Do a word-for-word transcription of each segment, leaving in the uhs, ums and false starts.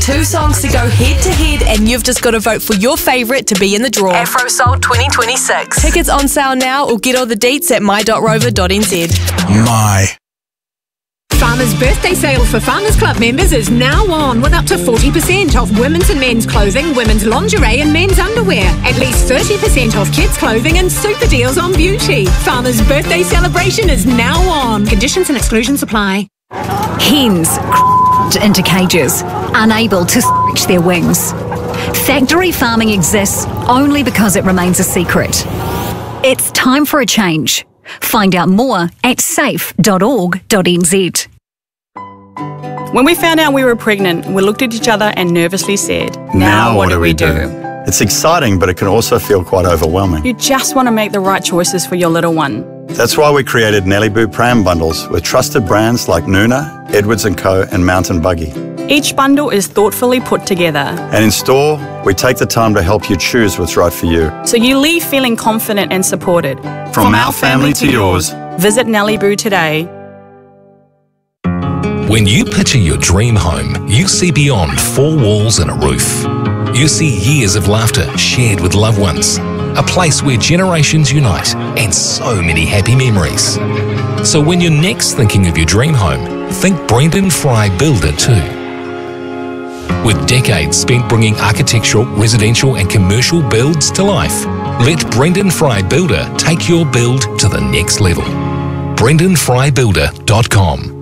Two songs to go head-to-head, and you've just got to vote for your favourite to be in the draw. Afro Soul twenty twenty-six. Tickets on sale now, or get all the deets at my dot rover dot n z. My. Farmers' birthday sale for Farmers Club members is now on, with up to forty percent off women's and men's clothing, women's lingerie and men's underwear. At least thirty percent off kids' clothing and super deals on beauty. Farmers' birthday celebration is now on. Conditions and exclusions apply. Hens into cages, unable to stretch their wings. Factory farming exists only because it remains a secret. It's time for a change. Find out more at safe dot org dot n z. When we found out we were pregnant, we looked at each other and nervously said, Now, now what, what do we do? do? It's exciting, but it can also feel quite overwhelming. You just want to make the right choices for your little one. That's why we created Nelly Boo Pram bundles with trusted brands like Nuna, Edwards and Co and Mountain Buggy. Each bundle is thoughtfully put together. And in store, we take the time to help you choose what's right for you. So you leave feeling confident and supported. From, From our family, family to yours. Visit Nelly Boo today. When you picture your dream home, you see beyond four walls and a roof. You see years of laughter shared with loved ones. A place where generations unite and so many happy memories. So when you're next thinking of your dream home, think Brendan Fry Builder too. With decades spent bringing architectural, residential and commercial builds to life, let Brendan Fry Builder take your build to the next level. brendan fry builder dot com.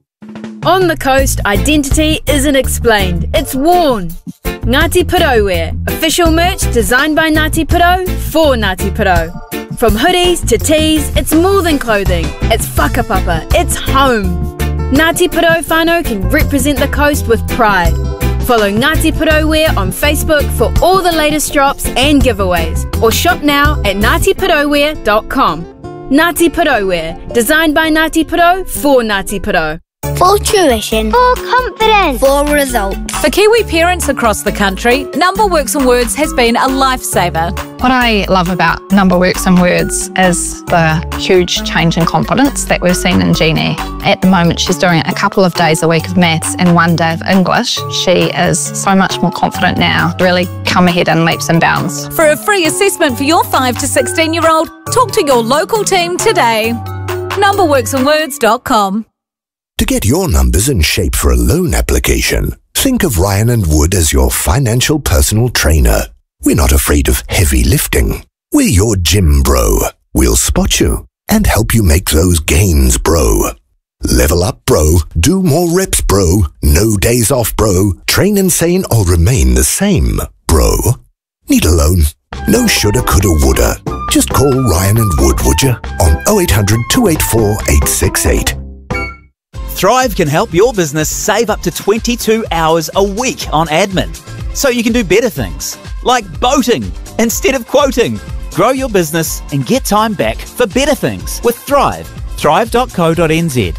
On the coast, identity isn't explained, it's worn. Ngāti Porou wear, official merch designed by Ngāti Porou for Ngāti Porou. From hoodies to tees, it's more than clothing, it's whakapapa, it's home. Ngāti Porou whānau can represent the coast with pride. Follow Ngāti Porou Wear on Facebook for all the latest drops and giveaways, or shop now at ngati porou wear dot com. Ngāti Porou Wear, designed by Ngāti Porou for Ngāti Porou. For tuition, for confidence, for results. For Kiwi parents across the country, Number Works and Words has been a lifesaver. What I love about Number Works and Words is the huge change in confidence that we've seen in Jeannie. At the moment, she's doing a couple of days a week of maths and one day of English. She is so much more confident now, really come ahead in leaps and bounds. For a free assessment for your five to sixteen-year-old, talk to your local team today. number works and words dot com. To get your numbers in shape for a loan application, think of Ryan and Wood as your financial personal trainer. We're not afraid of heavy lifting. We're your gym bro. We'll spot you and help you make those gains, bro. Level up, bro. Do more reps, bro. No days off, bro. Train insane or remain the same, bro. Need a loan? No shoulda, coulda, woulda. Just call Ryan and Wood, would you? On oh eight hundred, two eight four, eight six eight. Thrive can help your business save up to twenty-two hours a week on admin, so you can do better things, like boating instead of quoting. Grow your business and get time back for better things with Thrive. thrive dot co dot n z.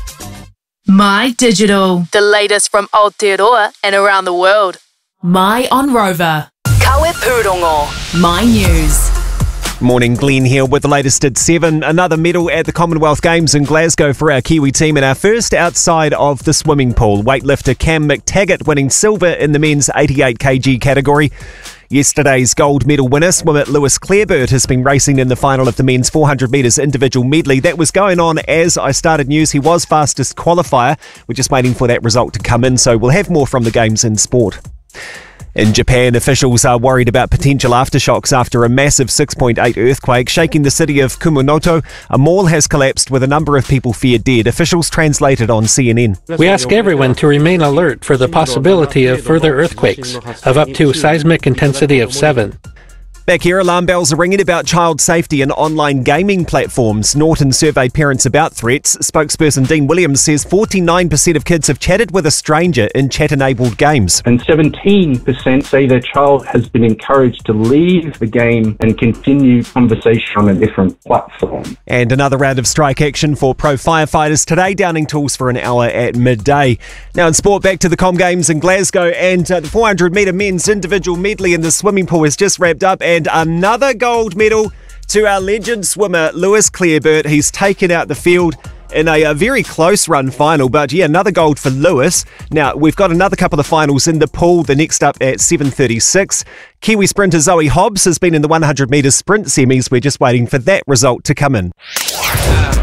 My Digital. The latest from Aotearoa and around the world. My on Rover. Kawe Pūrongo. My News. Morning, Glenn here with the latest at seven. Another medal at the Commonwealth Games in Glasgow for our Kiwi team, and our first outside of the swimming pool. Weightlifter Cam McTaggart winning silver in the men's eighty-eight kilogram category. Yesterday's gold medal winner, swimmer Lewis Clareburt, has been racing in the final of the men's four hundred metres individual medley. That was going on as I started news. He was fastest qualifier. We're just waiting for that result to come in, so we'll have more from the Games in sport. In Japan, officials are worried about potential aftershocks after a massive six point eight earthquake shaking the city of Kumamoto. A mall has collapsed with a number of people feared dead. Officials translated on C N N. We ask everyone to remain alert for the possibility of further earthquakes of up to seismic intensity of seven. Back here, alarm bells are ringing about child safety and online gaming platforms. Norton surveyed parents about threats. Spokesperson Dean Williams says forty-nine percent of kids have chatted with a stranger in chat-enabled games. And seventeen percent say their child has been encouraged to leave the game and continue conversation on a different platform. And another round of strike action for pro firefighters today, downing tools for an hour at midday. Now in sport, back to the Com Games in Glasgow, and uh, the four hundred metre men's individual medley in the swimming pool has just wrapped up. And another gold medal to our legend swimmer, Lewis Clareburt. He's taken out the field in a, a very close run final, but yeah, another gold for Lewis. Now, we've got another couple of finals in the pool, the next up at seven thirty-six. Kiwi sprinter Zoe Hobbs has been in the one hundred metres sprint semis. We're just waiting for that result to come in.